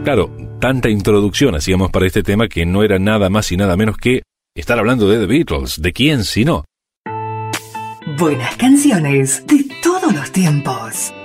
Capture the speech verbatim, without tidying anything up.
Claro, tanta introducción hacíamos para este tema que no era nada más y nada menos que estar hablando de The Beatles. ¿De quién si no? Buenas canciones de todos los tiempos.